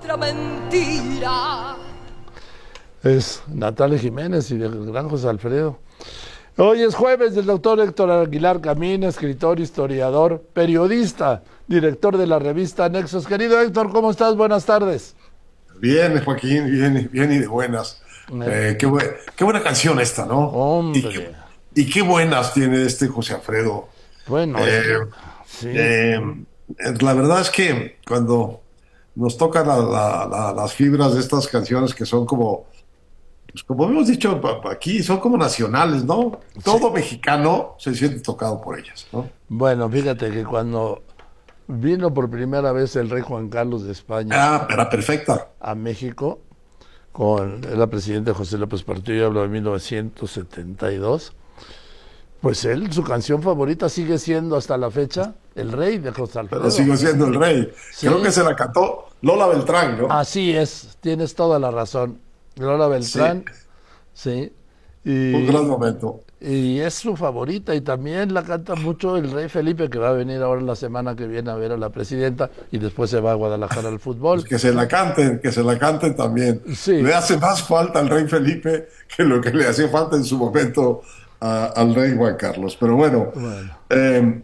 otra mentira. Es Natalia Jiménez y del gran José Alfredo. Hoy es jueves del doctor Héctor Aguilar Camín, escritor, historiador, periodista, director de la revista Nexos. Querido Héctor, ¿cómo estás? Buenas tardes. Bien, Joaquín, bien y de buenas. Qué buena canción esta, ¿no? Hombre, Y qué buenas tiene este José Alfredo. bueno, es Eh, que sí, eh, la verdad es que cuando nos tocan las fibras de estas canciones que son como, pues como hemos dicho aquí, son como nacionales, ¿no? sí. Todo mexicano se siente tocado por ellas, ¿no? Bueno, fíjate que cuando vino por primera vez el rey Juan Carlos de España Ah, era perfecta. a México, con el presidente José López Portillo, hablo de 1972, pues él, su canción favorita sigue siendo hasta la fecha El Rey de José Pero Alfredo. sigo siendo el rey. Sí, Creo que se la cantó Lola Beltrán, ¿no? así es, tienes toda la razón. Lola Sí, Beltrán, sí, un gran y, momento. y es su favorita y también la canta mucho el Rey Felipe, que va a venir ahora la semana que viene a ver a la presidenta y después se va a Guadalajara al Pues fútbol. que se la canten también. Sí, Le hace más falta al rey Felipe que lo que le hacía falta en su momento al rey Juan Carlos. Pero bueno, bueno, eh,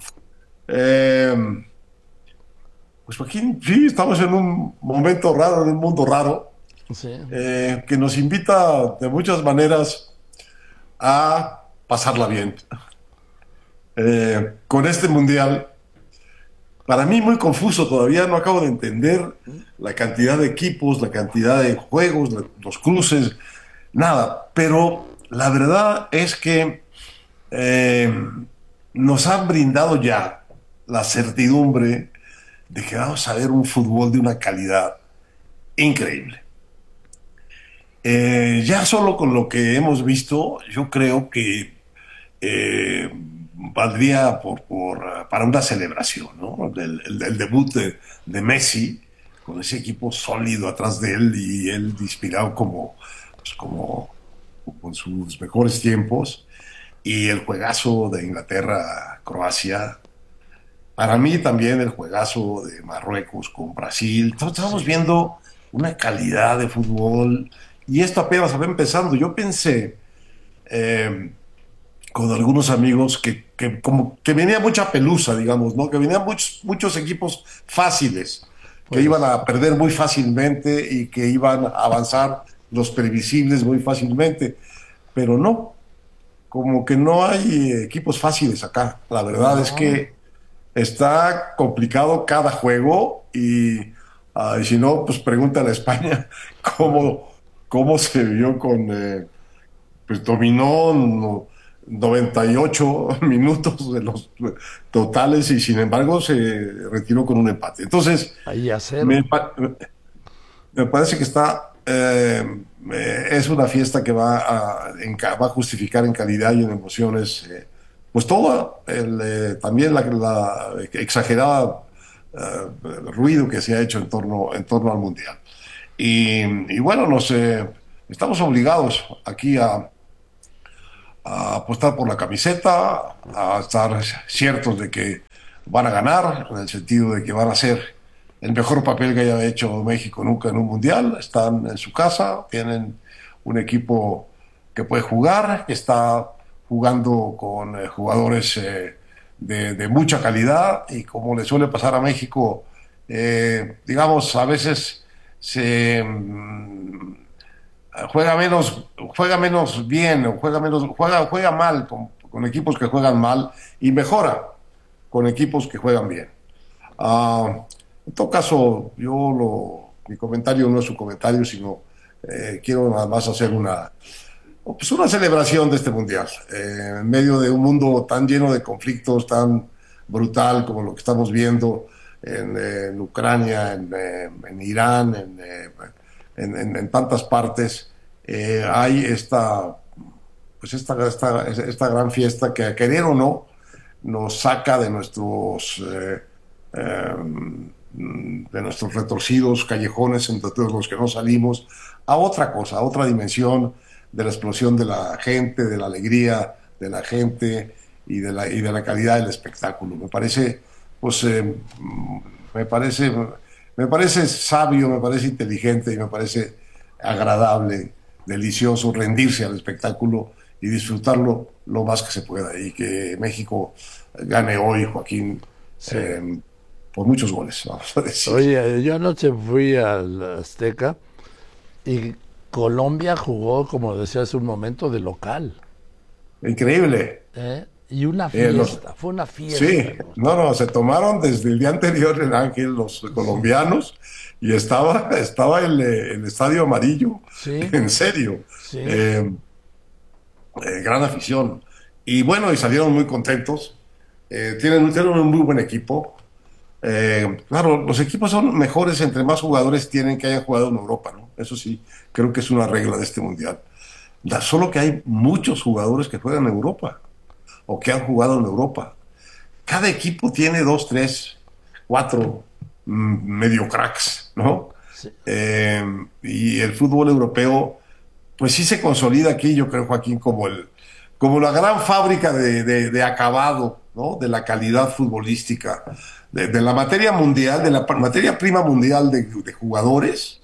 eh, pues aquí sí, estamos en un momento raro, en un mundo raro, sí, que nos invita de muchas maneras a pasarla bien. Con este mundial, para mí muy confuso, todavía no acabo de entender la cantidad de equipos, la cantidad de juegos, los cruces, nada. Pero la verdad es que eh, nos han brindado ya la certidumbre de que vamos a ver un fútbol de una calidad increíble. Ya solo con lo que hemos visto, yo creo que valdría para una celebración, ¿no? El debut de Messi, con ese equipo sólido atrás de él y él inspirado como con sus mejores tiempos, y el juegazo de Inglaterra-Croacia. Para mí también el juegazo de Marruecos con Brasil. Estamos sí. viendo una calidad de fútbol y esto apenas va empezando. Yo pensé eh, con algunos amigos que como que venía mucha pelusa, digamos, ¿no? Que venían muchos equipos fáciles, que iban Pues a perder muy fácilmente y que iban a avanzar los previsibles muy fácilmente, pero no, como que no hay equipos fáciles acá. La verdad es no, que está complicado cada juego y si no, pues pregúntale a España cómo, cómo se vio pues dominó 98 minutos de los totales y sin embargo se retiró con un empate. Entonces, ahí a me, cero. me parece que es una fiesta que va a justificar en calidad y en emociones, pues todo, también la exagerada ruido que se ha hecho en torno al Mundial. Y bueno, estamos obligados aquí a apostar por la camiseta, a estar ciertos de que van a ganar, en el sentido de que van a ser el mejor papel que haya hecho México nunca en un mundial. Están en su casa, tienen un equipo que puede jugar, que está jugando con jugadores de mucha calidad y como le suele pasar a México, digamos, a veces se juega menos bien, o juega mal con equipos que juegan mal y mejora con equipos que juegan bien. En todo caso, mi comentario no es un comentario, sino quiero nada más hacer pues una celebración de este mundial, en medio de un mundo tan lleno de conflictos, tan brutal como lo que estamos viendo en Ucrania, en Irán, en tantas partes. Hay esta gran fiesta que, a querer o no, nos saca eh, de nuestros retorcidos callejones entre todos los que no salimos, a otra cosa, a otra dimensión de la explosión de la gente, de la alegría de la gente y de la calidad del espectáculo. Me parece me parece sabio, me parece inteligente y me parece agradable, delicioso rendirse al espectáculo y disfrutarlo lo más que se pueda. Y que México gane hoy, Joaquín, Sí. por muchos goles, vamos a decir. Oye, yo anoche fui al Azteca y Colombia jugó, como decía hace un momento, de local. Increíble. Y una Los, fiesta, fue una fiesta, sí, hermano. no, se tomaron desde el día anterior en Ángel los colombianos y estaba el estadio amarillo, Sí, en serio. sí. Eh, Gran afición. Y bueno, y salieron muy contentos. Tienen un muy buen equipo. Claro, los equipos son mejores entre más jugadores tienen que hayan jugado en Europa, ¿no? Eso sí, creo que es una regla de este mundial. Solo que hay muchos jugadores que juegan en Europa o que han jugado en Europa. Cada equipo tiene dos, tres, cuatro medio cracks, ¿no? Sí. Y el fútbol europeo, pues sí se consolida aquí, yo creo, Joaquín, como la gran fábrica de acabado, ¿no? De la calidad futbolística, de la materia mundial, de la materia prima mundial de jugadores.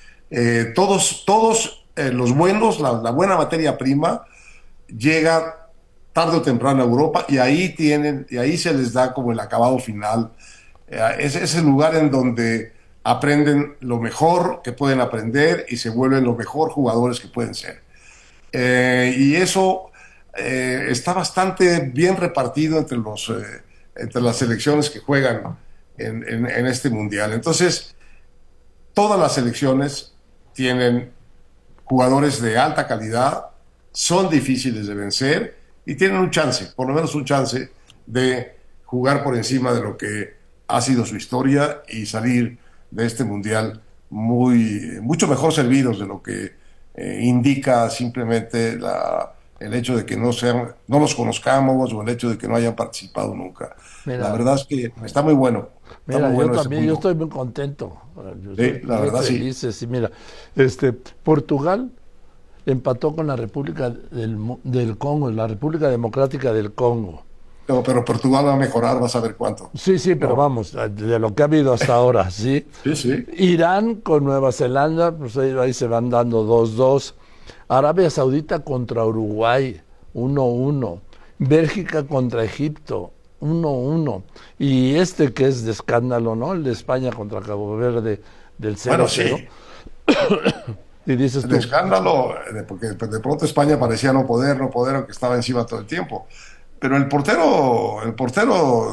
Todos los buenos, la buena materia prima, llega tarde o temprano a Europa y ahí se les da como el acabado final. Es el lugar en donde aprenden lo mejor que pueden aprender y se vuelven los mejor jugadores que pueden ser. Y eso está bastante bien repartido entre las selecciones que juegan en este mundial. Entonces, todas las selecciones tienen jugadores de alta calidad, son difíciles de vencer y tienen un chance, por lo menos un chance de jugar por encima de lo que ha sido su historia y salir de este mundial mucho mejor servidos de lo que indica simplemente el hecho de que no los conozcamos o el hecho de que no hayan participado nunca. La Mira, verdad es que está muy bueno. Está mira, muy yo bueno este también, yo mundo. estoy muy contento. Yo Sí, estoy la muy verdad sí. feliz. Sí, mira, Portugal empató con la República del Congo, la República Democrática del Congo. Pero Portugal va a mejorar, vas a ver cuánto. Sí, sí, pero No, vamos, de lo que ha habido hasta ahora, ¿sí? sí, sí. Irán con Nueva Zelanda, pues ahí se van dando 2-2. Arabia Saudita contra Uruguay, 1-1. Bélgica contra Egipto, 1-1. Y que es de escándalo, ¿no? El de España contra Cabo Verde, del Bueno, 0-0. sí. Y dices El tú, escándalo, porque de pronto España parecía no poder, aunque estaba encima todo el tiempo. Pero el portero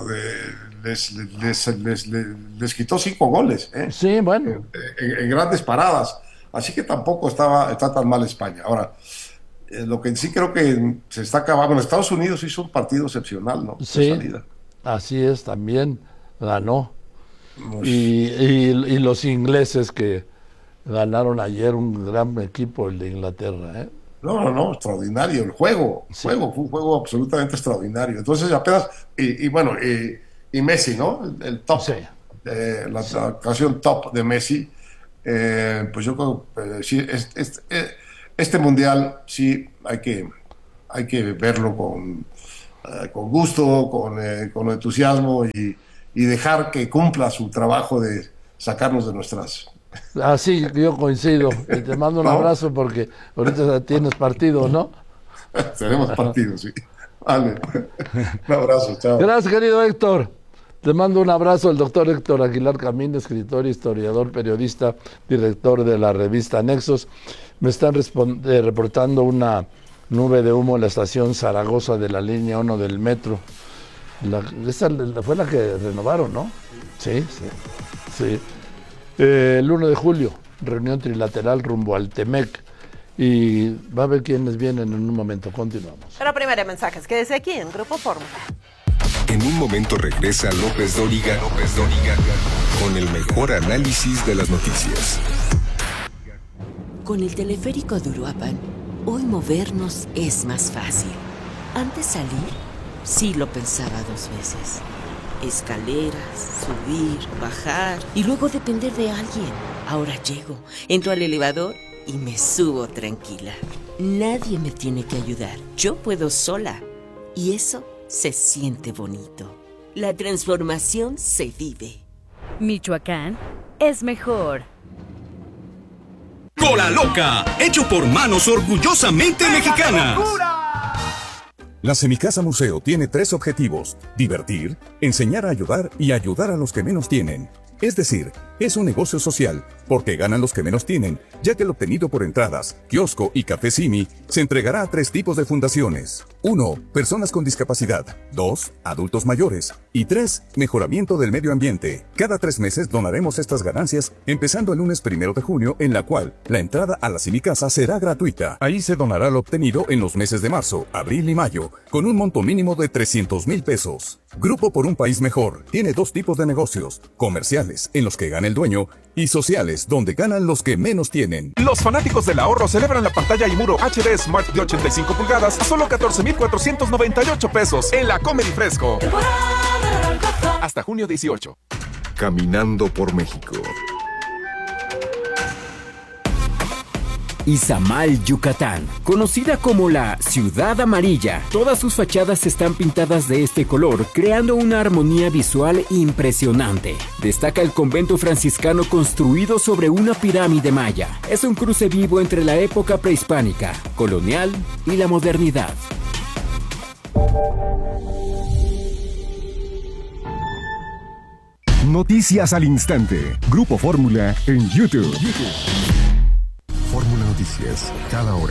les quitó 5 goles, ¿eh? sí, bueno, En grandes paradas. Así que tampoco está tan mal España. Ahora, lo que sí creo que se está acabando. En Estados Unidos hizo un partido excepcional, ¿no? De sí, salida. así es, también ganó. Pues, Y los ingleses que ganaron ayer un gran equipo, el de Inglaterra, ¿eh? no, extraordinario. Sí, Fue un juego absolutamente extraordinario. Entonces apenas, bueno, y Messi, ¿no? El top, sí, la ocasión top de Messi. Pues yo creo que sí, este mundial sí hay que verlo con gusto, con entusiasmo y dejar que cumpla su trabajo de sacarnos de nuestras... así yo coincido. Y te mando un ¿No? abrazo porque ahorita tienes partido, ¿no? Tenemos partidos, sí. Vale. Un abrazo, chao. Gracias, querido Héctor. Te mando un abrazo al doctor Héctor Aguilar Camín, escritor, historiador, periodista, director de la revista Nexos. Me están reportando una nube de humo en la estación Zaragoza de la línea 1 del metro. Esa fue la que renovaron, ¿no? Sí, sí, sí. El 1 de julio, reunión trilateral rumbo al Temec. Y va a ver quiénes vienen en un momento. Continuamos. Pero primero mensajes, quédese aquí en Grupo Fórmula. En un momento regresa López Dóriga, con el mejor análisis de las noticias. Con el teleférico de Uruapan, hoy movernos es más fácil. Antes salir, sí lo pensaba 2 veces. Escaleras, subir, bajar y luego depender de alguien. Ahora llego, entro al elevador y me subo tranquila. Nadie me tiene que ayudar. Yo puedo sola. Y eso se siente bonito. La transformación se vive. Michoacán es mejor. Cola Loca, hecho por manos orgullosamente mexicanas. La Semicasa Museo tiene 3 objetivos: divertir, enseñar a ayudar y ayudar a los que menos tienen. Es decir, es un negocio social, porque ganan los que menos tienen, ya que el obtenido por entradas, kiosco y café Simi se entregará a 3 tipos de fundaciones. 1. Personas con discapacidad. 2. Adultos mayores. Y 3. Mejoramiento del medio ambiente. Cada 3 meses donaremos estas ganancias, empezando el lunes 1 de junio, en la cual la entrada a la Semicasa será gratuita. Ahí se donará lo obtenido en los meses de marzo, abril y mayo, con un monto mínimo de 300,000 pesos. Grupo por un País Mejor tiene 2 tipos de negocios: comerciales, en los que gana el dueño, y sociales, donde ganan los que menos tienen. Los fanáticos del ahorro celebran la pantalla y muro HD Smart de 85 pulgadas a solo 14,498 pesos en la Comedy Fresco. Hasta junio 18. Caminando por México. Izamal, Yucatán, conocida como la Ciudad Amarilla. Todas sus fachadas están pintadas de este color, creando una armonía visual impresionante. Destaca el convento franciscano construido sobre una pirámide maya. Es un cruce vivo entre la época prehispánica, colonial y la modernidad. Noticias al instante. Grupo Fórmula en YouTube. Fórmula Noticias, cada hora.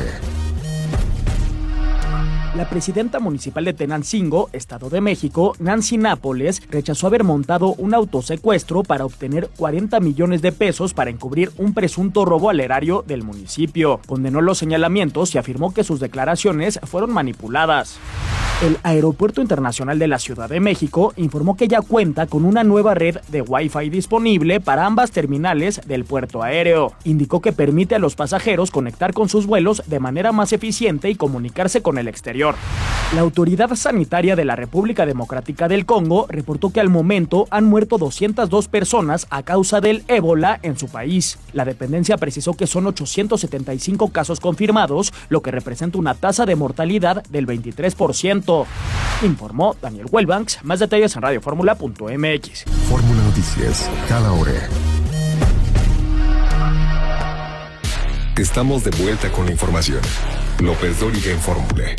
La presidenta municipal de Tenancingo, Estado de México, Nancy Nápoles, rechazó haber montado un autosecuestro para obtener 40 millones de pesos para encubrir un presunto robo al erario del municipio. Condenó los señalamientos y afirmó que sus declaraciones fueron manipuladas. El Aeropuerto Internacional de la Ciudad de México informó que ya cuenta con una nueva red de Wi-Fi disponible para ambas terminales del puerto aéreo. Indicó que permite a los pasajeros conectar con sus vuelos de manera más eficiente y comunicarse con el exterior. La Autoridad Sanitaria de la República Democrática del Congo reportó que al momento han muerto 202 personas a causa del ébola en su país. La dependencia precisó que son 875 casos confirmados, lo que representa una tasa de mortalidad del 23%. Informó Daniel Wellbanks. Más detalles en radioformula.mx. Fórmula Noticias, cada hora. Estamos de vuelta con la información. López Dóriga en Fórmula.